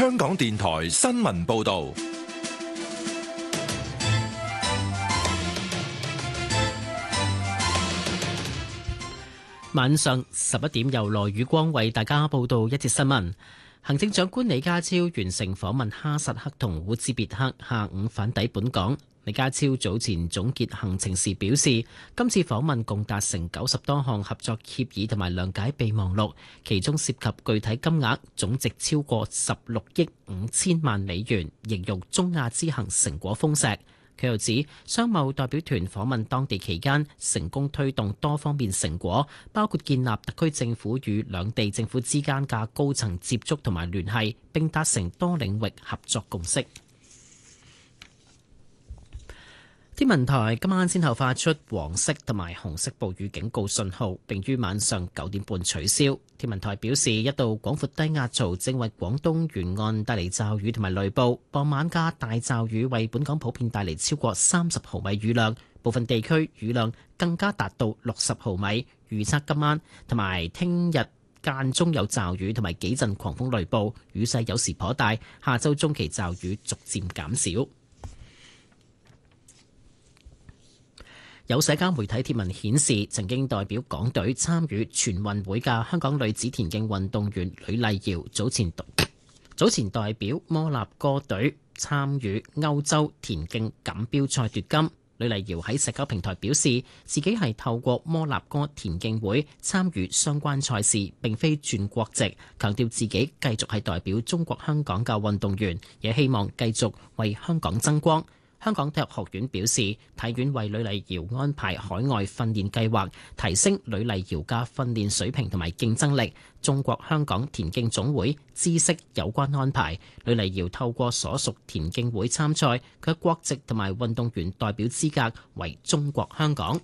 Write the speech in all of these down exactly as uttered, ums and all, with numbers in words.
香港電台新聞報道。 晚上十一點，由羅宇光為大家報道一節新聞。行政長官李家超完成訪問哈薩克同烏茲別克，下午返抵本港。李家超早前總結行程時表示，今次訪問共達成九十多項合作協議同埋諒解備忘錄，其中涉及具體金額總值超過十六億五千萬美元，形容中亞之行成果豐碩。佢又指，商貿代表團訪問當地期間，成功推動多方面成果，包括建立特區政府與兩地政府之間嘅高層接觸同埋聯繫，並達成多領域合作共識。天文台今晚先後發出黃色同埋紅色暴雨警告信號，並於晚上九點半取消。天文台表示，一道廣闊低壓槽正為廣東沿岸帶嚟驟雨同埋雷暴，傍晚嘅大驟雨為本港普遍帶嚟超過三十毫米雨量，部分地區雨量更加達到六十毫米。預測今晚同埋聽日間中有驟雨同埋幾陣狂風雷暴，雨勢有時頗大。下週中期驟雨逐漸減少。有社交媒體貼文顯示，曾經代表港隊參與全運會嘅香港女子田徑運動員呂麗瑤，早前早前代表摩納哥隊參與歐洲田徑錦標賽奪金。呂麗瑤喺社交平台表示，自己係透過摩納哥田徑會參與相關賽事，並非轉國籍，強調自己繼續係代表中國香港嘅運動員，也希望繼續為香港爭光。香港體育學院表示，體院為呂麗瑤安排海外訓練計劃，提升呂麗瑤嘅訓練水平同埋競爭力。中國香港田徑總會知悉有關安排。呂麗瑤透過所屬田徑會參賽，佢嘅國籍同埋運動員代表資格為中國香港。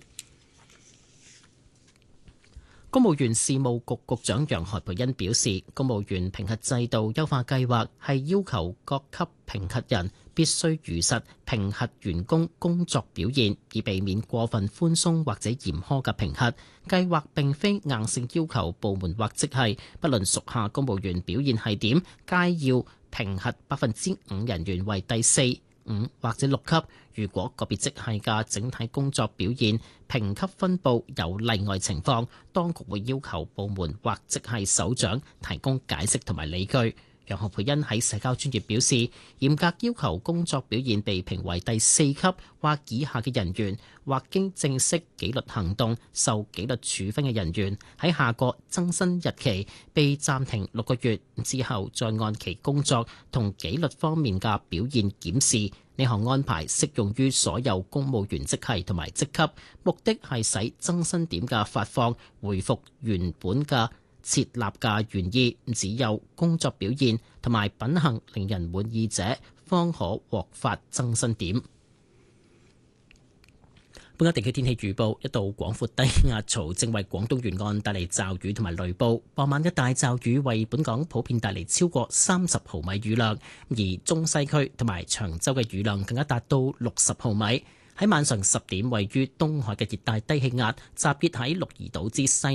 公務員事務局局長楊何蓓茵表示，公務員評核制度優化計劃係要求各級評核人必須如實評核員工工作表現，以避免過分寬鬆或者嚴苛嘅評核。計劃並非硬性要求部門或職系，不論屬下公務員表現係點，皆要評核百分之五人員為第四、五或者六級。如果個別職系嘅整體工作表現評級分佈有例外情況，當局會要求部門或職系首長提供解釋同埋理據。楊何蓓茵喺社交專頁表示，嚴格要求工作表現被評為第四級或以下嘅人員，或經正式紀律行動受紀律處分嘅人員，喺下個增薪日期被暫停六個月之後，再按其工作同紀律方面嘅表現檢視。呢項安排適用於所有公務員職系同埋職級，目的係使增薪點嘅發放回復原本嘅設立嘅原意，只有工作表現同埋品行令人滿意者，方可獲發增薪點。本港地區天氣預報，一道廣闊低壓槽正為廣東沿岸帶嚟驟雨同埋雷暴，傍晚嘅大驟雨為本港普遍帶嚟超過三十毫米雨量，而中西區同埋長洲嘅雨量更加達到六十毫米。喺晚上十點，位於東海嘅熱帶低氣壓集結喺鹿兒島之西